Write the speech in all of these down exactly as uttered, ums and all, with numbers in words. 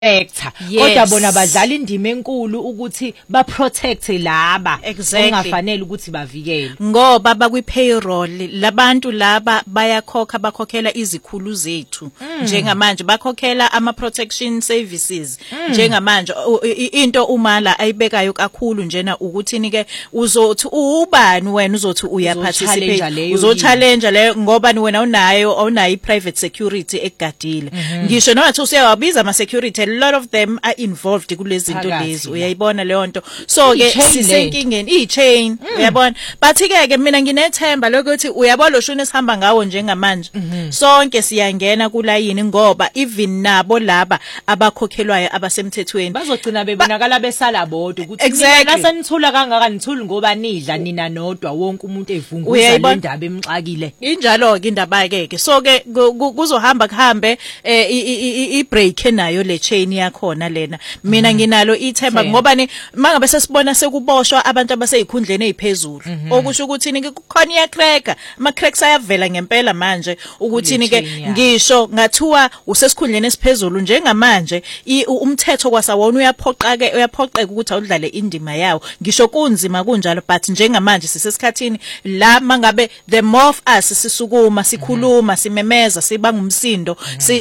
Sector kodwa bona badlala indima enkulu ukuthi ba protect laba ongafanele ukuthi bavikele ngoba bakwi payroll labantu laba bayakhokha bakhokhela izikhulu zethu njengamanje bakhokhela ama protection services njengamanje into umala ayibekayo kakhulu njena ukuthi nike uzothi ubani wena uzothi uya participate uzo challenge le ngoba ni wena unayo awunayo private security egadile ngisho nathi usiyawabiza ama security a lot of them are involved kulezi zinto lezi uyayibona leyo nto so ke sisenkingeni I chain uyabona bathi ke ke mina nginethemba lokuthi uyabona lo shuni sihamba ngawo njengamanje sonke siyangena kulayini ngoba even nabo laba abakhokhelwayo abasemthethweni bazogcina bebonakala besala bodwa ukuthi mina senithula kangaka nithuli ngoba nidla nina nodwa wonke umuntu evunguza le ndaba emxakile injalo ke indaba ke ke so ke kuzohamba kuhambe I break nayo le chain yakhona lena mina nginalo ithemba ngoba ni mangabe sesibona sekuboshwa abantu abaseyikhundleni eziphezulu okusho ukuthi ni kukhona iya cracker ama cracks ayavela ngempela manje ukuthi ni ke ngisho ngathiwa usesikhundleni esiphezulu njengamanje umthetho kwasawona uyaphoqa ke uyaphoqeka ukuthi awudlale indima yawo ngisho kunzima kunjalo but njengamanje sisesikhathini la mangabe the more of us sisukuma sikhuluma simemeza sibanga umsindo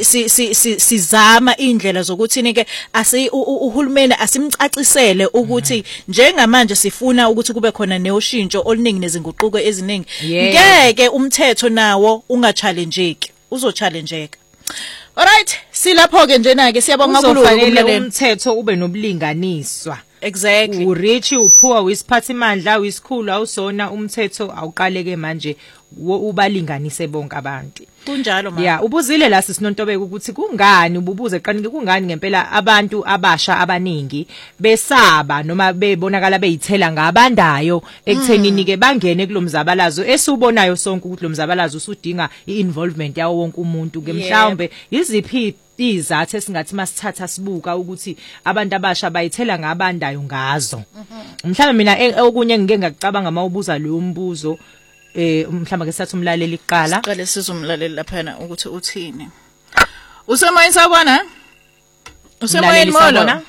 sizama indlela zokuthi nike asi uhulumeni asimcacisele ukuthi njengamanje sifuna ukuthi kube khona neoshintsho oluningi nezinguquko eziningi ngeke umthetho nawo ungachallengeki uzochallengeka alright silapho ke njena ke siyabonga kakhulu ufanele umthetho ube nobulinganiswa exactly urich uphuwa wisiphathimandla wisikhulu awusona umthetho awuqaleke manje ubalinganise bonke abantu kunjalo manje yeah ubuzile la sisinontobeka ukuthi kungani ububuze qanike kungani ngempela abantu abasha abaningi besaba noma bebonakala beyithela ngabandayo ekuthenini ke bangene kulomzabalazo esiubonayo sonke ukuthi lomzabalazo usudinga iinvolvement yawo wonke umuntu ke mhlawumbe iziphi izathu esingathi masithatha sibuka ukuthi abantu abasha bayithela ngabandayo ngazo mhlawumbe mina okunye ngike ngakucabanga mawubuza lo mbuzo eh mhlamba ke sathi umlaleli iqala siqale sizomlaleli lapha ukuthi uthini usemoyeni sawubona usemoyeni molo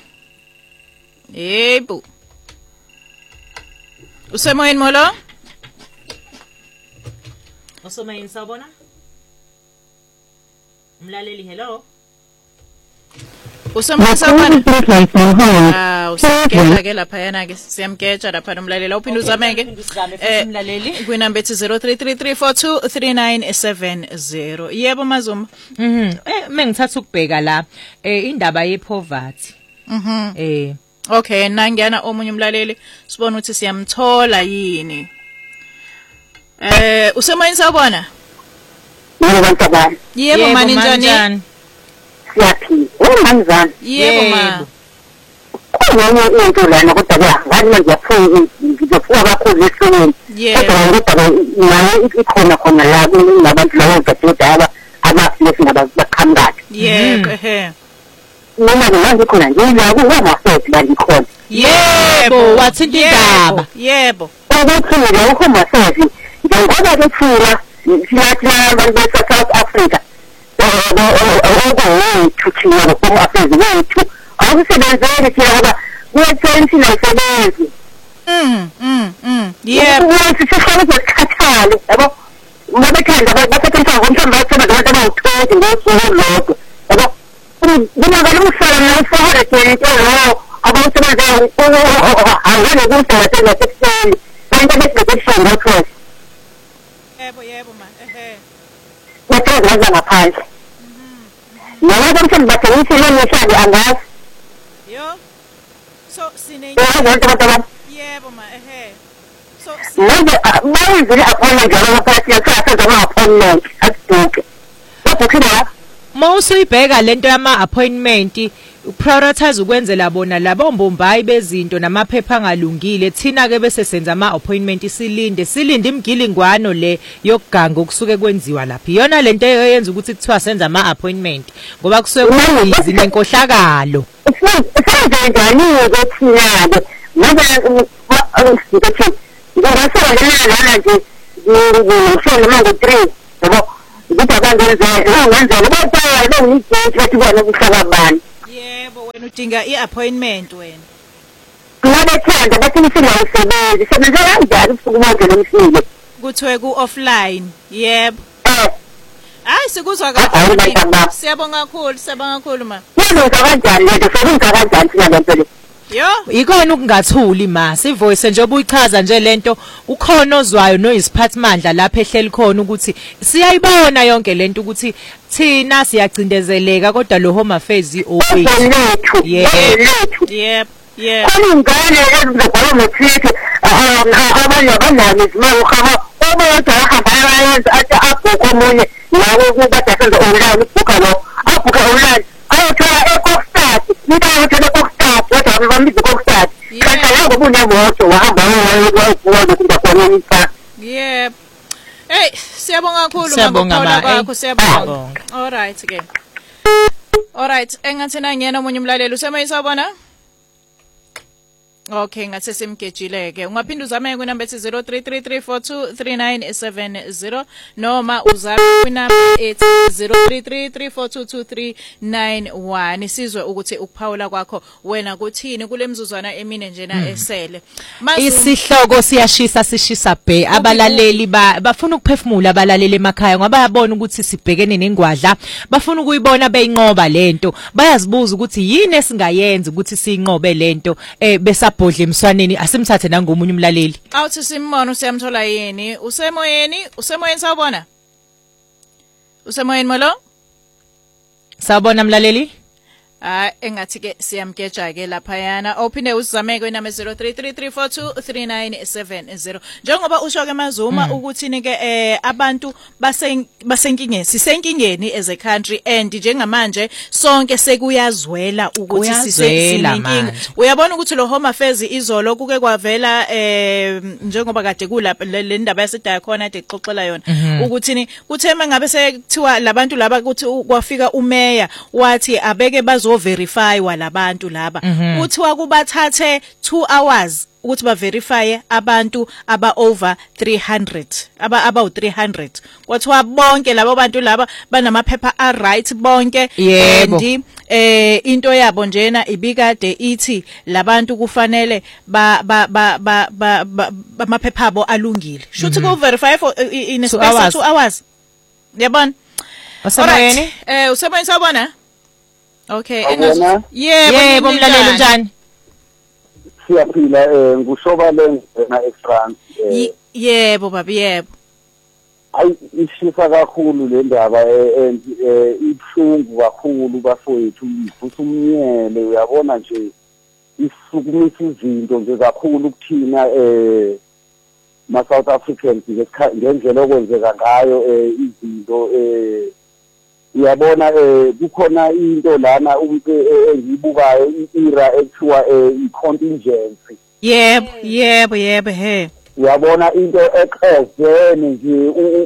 yebo usemoyeni molo usemoyeni sawubona umlaleli hello usemoyeni sawubona ah usikeja ke lapha yana ke siyamkeja lapha nomlalela uphinde uzameke umlaleli kwinamba ethi zero three three three four two three nine seven zero yebo mazuma mhm eh mengithatha ukubheka la eh indaba yepoverty mhm eh okay nangena omunye umlaleli sibona ukuthi siyamthola yini eh usemoyeni sawubona yebo tabani yebo mani njani siyaphila umamzana yebo ma kunye into lana kodwa ke ngani manje yaphuma ngizofuna kakhulu esonweni yebo kodwa nayo ikhona khona la kunabantu labo badodaba abafisi nabaqhamukati yebo ehe noma manje khona nje la kuwamasethi la ngikhona yebo wathinta indaba yebo ukuthi la kuwamasethi ngoba ke thina siyathi abantu be-South Africa ukuthina kuma affairs wethu akusebenzele thina kuyethenthi nasebenzi mm mm mm yebo ukuthi sihlale sikhathale yabo mabethanda bathatha ngomhlaba bathanda abantu abawuthola ngosuku lokho yabo mina ngalumsana nalufahara thenthi lo abasebenza angane kumsebenza sekuseni kanti besikhathini ngakho yebo yebo ma ehe wathatha ngaphandle noma kumthemba bathengisa imishado angazi yo so sine yebo ma ehe so manje manje appointment njalo phakathi yasasenza ama appointment asiduke babukhina mawusuyibheka lento yama appointment prioritize ukwenzela bona labo mbombayi bezinto namaphepha angalungile thina ke bese senza ama appointment silinde silinde imgilingwano le yokuganga okusuke kwenziwa lapha iyona lento eyenza ukuthi kuthiwa senza ama appointment ngoba kusuke kuyizi nenkohlakalo senza njani ukuthina ke manje ngithi ngizosebenza lana nje ngishona manje three yabo ngidabanga nje ngenzela kodwa lo ngiyithethe ukuthi bona kuhlala bani Yebo wena udinga iappointment wena. Ngiyabethanda bathi ngisingayisebenzi sebenza kanjani usuku manje lomsile. Kuthiwe ku offline. Yebo. Eh. Hayi sikuzwa kakhulu. Siyabonga kakhulu, siyabonga kakhulu ma. Yebo kanjani lento sokunga kanjani thina lento le. Yo, ikona ukungathuli ma, sivoice nje obuyichaza nje lento ukhona ozwayo noyisiphathimandla lapha ehleli khona ukuthi siyayibona yonke lento ukuthi thina siyacindezeleka kodwa lo Home Affairs always. Yebo. Yep. Yeah. Ngane ezizobhala nokuthi abanye abanani izimali ukhaba obodwa ahamba ayenza athi abhuka omunye lawo kuba dasenza online ubhuka lo abhuka online ayothola eCockstad into ayothola eCockstad kodwa bambiza eCockstad kanti yabo kunemoto wahamba wayekubona kuba khona umfa. Yep. Hey siyabonga kakhulu ngokuphola kwakho siyabonga. All right ke. All right engathina ngiyena omunye umlaleli usemayisabona. Okay ngathi simgejileke ungaphinda uzame ku number zero three three three four two three nine seven zero noma uzame ku number ethi zero three three three four two two three nine one sizwe ukuthi ukuphawula kwakho wena kuthini kule mzuzwana emine njena esele. Isihloko siyashisa sishisa bhe abalaleli bafuna ukuphefumula abalaleli emakhaya ngoba bayabona ukuthi sibhekene nengwadla bafuna ukuyibona beyinqoba lento bayazibuza ukuthi yini esingayenza ukuthi siyinqobe lento eh besa bodle emswaneni asimthathe nangomunye umlaleli awuthi simmono siyamthola yini usemoyeni usemoyeni sawubona usemoyeni molo sawubona mlaleli ah engathi ke siyamgeja ke lapha yana ophinde usizame ke name zero three three three four two three nine seven zero njengoba usho ke Mazuma ukuthi nike eh abantu basenkingeni sisenkingeni as a country and njengamanje sonke sekuyazwela ukuthi sisenkingeni uyabona ukuthi lo Home Affairs izolo kuke kwavela eh njengoba kade kulapha le ndaba yasedaya khona ade xoxela yona ukuthi kuthema ngabe sekuthiwa labantu laba ukuthi kwafika umeya wathi abeke bazo verify walabantu laba kuthiwa kubathathe two hours ukuthi ba verify abantu aba over three hundred aba aba three hundred kwathiwa bonke labo bantu laba banamaphepha a right bonke and eh into yabo njena ibikade ithi labantu kufanele ba ba ba ba amaphepha abo alungile shuthi ku verify for in a space of two hours yabona usemoyeni eh usemoyeni sabona. Okay engazi yebo mlaleli njani siyaphila eh ngushoba lengena eFrance yebo babi yebo ayi ishisa kakhulu le ndaba eh ibhlungu kakhulu bafowethu usumnyele uyabona nje isukumisa izinto nje kakhulu kuthina eh ma South Africans ngendlela okwenzeka ngayo eh izinto eh uyabona eh kukhona into lana umuntu engibukayo iira ekuthiwa icontingency yebo yebo yebo he uyabona into exezene nje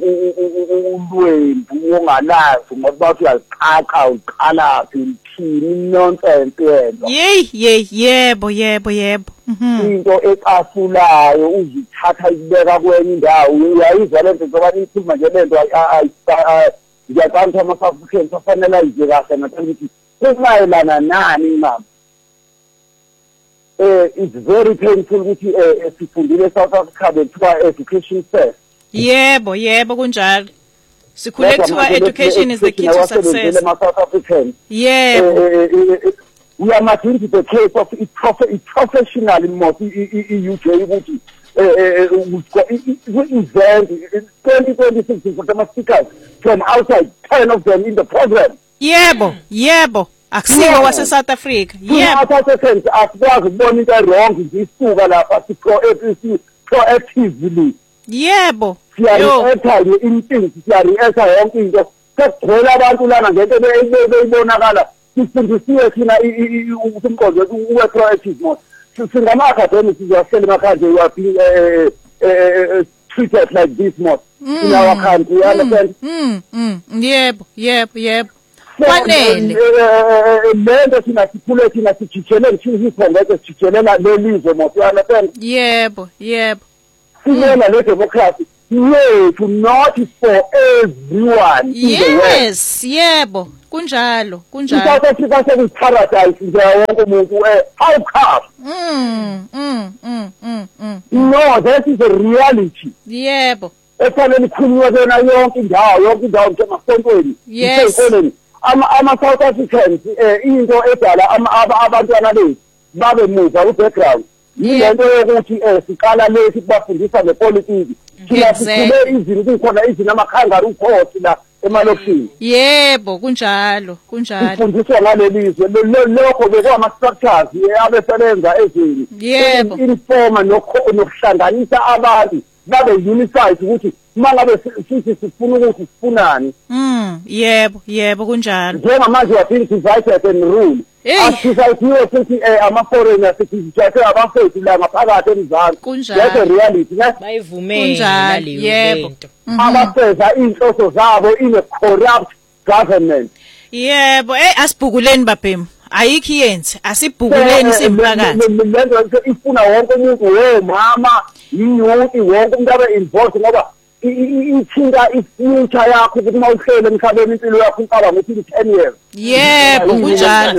ulwembu ongalazi ngoba bathi uyaqhaqa uqala phini nonsense yena yey yey yebo yebo yebo into ecasulayo uzithatha ibeka kwenye indawo uyayizwa lento ngoba ikhuluma nje lento ngiyaqala ama-Africans afanele ayije kahle ngathi kumayelana nani mama eh it's very painful ukuthi eh sifundile South Africa bethiwa education first yebo yebo kunjalo sikhule kuthiwa education is the key to success ama-South Africans yebo we are not into the case of it professional most i-U K ukuthi eh we-event twenty twenty-six for the speakers from outside ten of them in the program yebo yebo akusiwo wase South Africa yebo South Africans akwazi ukubona into wrong ngisuka lapha si proactively yebo siyareacta instinct siyareacta yonke into sekugcwele abantu lana ngento beyibonakala sifundisiwe thina umqondo uwe proactive mode singama academics siyahleli emakhaya you are being treated like this mode in our country you understand mm mm yebo yebo yebo kwanele lento thina sikhule thina sijijele ngithini ngeke sijijelela lelizwe mode you understand yebo yebo sinena le democracy yethu not for everyone. Yes, yebo, kunjalo, kunjalo. South Africa is paradise nje wonke umuntu eh how come? Mm, mm, mm, mm, mm. No, that is a reality. Yebo. Efanele ikhulunywe kena yonke indawo, yonke indawo njengasontweni. Yes. Ama ama South Africans eh into edala abantwana bethu babe muva u background. Yilento yokuthi eh siqala lethi kubafundisa ngepolitiki. Thina sikhule izinto kukhona izinto amakhangari ukhosi la emalokishini. Yebo, kunjalo, kunjalo. Sifundiswa ngalelizwe lokho bekwama structures abesebenza ezweni. Yebo. Informa nokuhlanganisa abantu babe unified ukuthi mangabe sithi sifuna ukuthi sifunani. Mm, yebo, yebo kunjalo. Njengamanje wathi divided and rule. Asizayithiwe futhi ama foreigners sithathe abafethu la ngaphakathi emzansi. That's a reality, ne? Bayivumele naleyo lento. Abafeza inhloso zabo in a corrupt government. Yebo, eh asibhukuleni babhemu. Ayikho iyenze, asibhukuleni simphakathi. Lento ifuna wonke umuntu womama, yiyuthi wonke umuntu abe involved ngoba ithinta ifuture yakho ukuthi mawuhlele emhlabeni impilo yakho uqaba ngokuthi ten years. Yebo, kunjalo.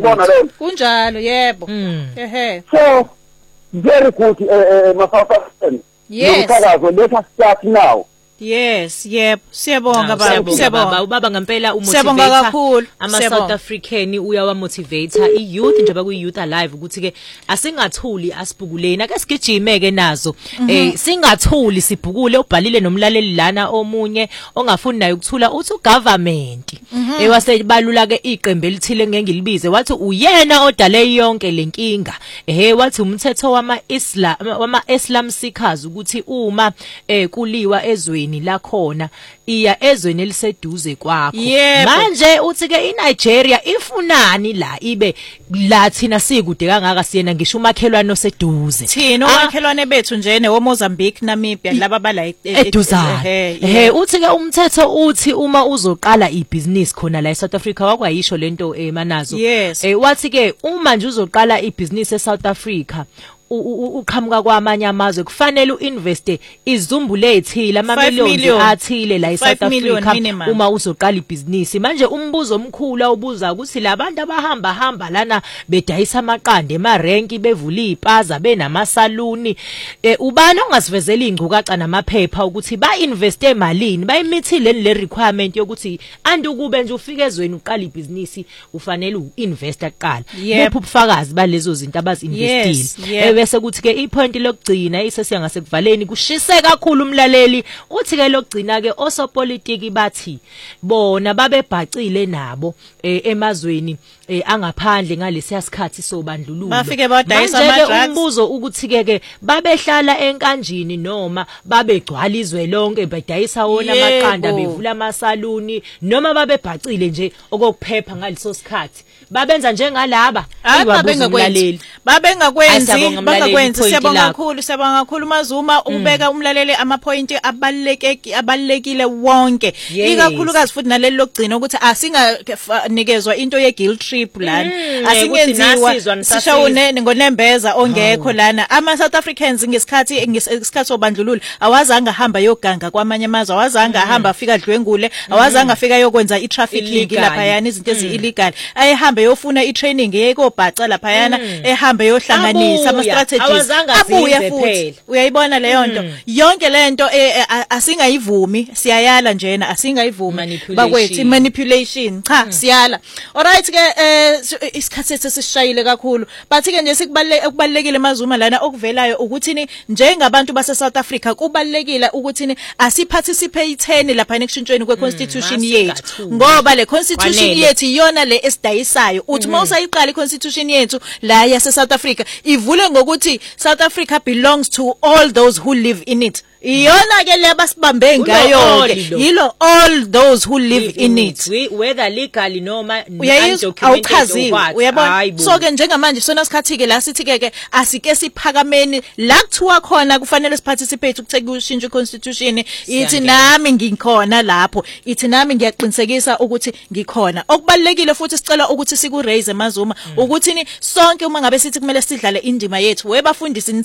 Kunjalo, yebo. Ehe. So very good ma South African. Yes. Umphakathi let us start now. Yes, yebo. Siyabonga baba, siyabonga ubaba ngempela umotivator ama South African uyawa motivator I youth njengoba kuyi youth alive ukuthi ke asingathuli asibhukuleni ake sigijime ke nazo eh singathuli sibhukule ubhalile nomlaleli lana omunye ongafuni naye ukuthula uthi ugovernment eh wasebalula ke iqembu elithile ngengilibize wathi uyena odale yonke lenkinga eh wathi umthetho wama Islam wama Islam seekers ukuthi uma eh kuliwa ezweni la khona iya ezweni eliseduze kwakho manje uthi ke iNigeria ifunani la ibe la thina sikude kangaka siyena ngisho umakhelwane oseduze thina umakhelwane bethu nje ne Mozambique Namibia laba bala eduzana ehe uthi ke umthetho uthi uma uzoqala ibusiness khona la eSouth Africa wakwayisho lento emanazo eh wathi ke uma nje uzoqala ibusiness eSouth Africa uqhamuka kwamanye amazwe kufanele uinveste izumbule ethile ama millions athile la eSouth Africa uma uzoqala ibusiness manje umbuzo omkhulu awubuza ukuthi labantu abahamba hamba lana bedayisa amaqanda emarenki bevula izipaza benamasaluni ubani ongasivezela ingcukaca namaphepha ukuthi ba investe emalini bayimithile le requirement yokuthi andukube nje ufike ezweni uqala ibusiness ufanele uinvesta kuqala bephu ubufakazi balezo zinto abazinvestile bese kuthi ke ipoint lokugcina isesiya ngasekuvaleni kushise kakhulu umlaleli uthi ke lokugcina ke osopolitiki bathi bona babebhacile nabo emazweni angaphandle ngalesi sikhathi sobandlululo bafike badayisa ama drugs umbuzo ukuthi ke ke babehlala enkanjini noma babegcwala izwe lonke bedayisa wona amaqanda bevula amasaluni noma babebhacile nje okokuphepha ngaliso sikhathi babenza njengalaba babengakwenzi babengakwenzi bangakwenzi siyabonga kakhulu siyabonga kakhulu Mazuma ubeka umlaleli ama point abaluleke abalekile wonke ikakhulukazi futhi naleli lokugcina ukuthi asinganikezwa into ye guilt trip lana asingenziwa sishawune ngonembeza ongekho lana ama South Africans ngesikhathi ngesikhathi sobandlululo awazange ahamba yoganga kwamanye amazwe awazange ahamba afika dlwengule awazange afika yokwenza i traffic league lapha yana izinto ezi illegal ayehambe yofuna i training yekobhaca lapha yana ehambe yohlanganisa ama strategies abuya futhi uyayibona leyo nto yonke lento asingayivumi siyayala njena asingayivumi bakwethi manipulation cha siyala alright ke isikhathi sesishayile kakhulu bathi ke nje sikubaleke ukubalekile Mazuma lana okuvelayo ukuthi njengabantu base South Africa kubalekile ukuthi asiparticipate lapha ekushintshweni kwe constitution yethu ngoba le constitution yethu iyona le esidayisayo uthi mawusayiqala i constitution yethu la yase South Africa ivule ngokuthi South Africa belongs to all those who live in it iyona ke leba sibambe ngayo ke yilo all those who live in it whether legally noma undocumented uyabona so ke njengamanje sona sikhathi ke la sithi ke asike siphakameni la kuthiwa khona kufanele siparticipate ukutheka ushintsho constitution ithi nami ngikhona lapho ithi nami ngiyaqinisekisa ukuthi ngikhona okubalekile futhi sicela ukuthi siku raise Mazuma ukuthi sonke uma ngabe sithi kumele sidlale indima yethu webafundisi nithini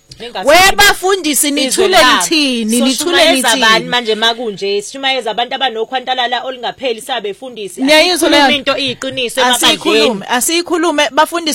webafundisi nithule lithini nithule lithini manje makunje sishumayeza abantu abanokhwantalala olingapheli sabe fundisi into iyiqiniso emabandleni asiyikhulume asiyikhulume bafundisi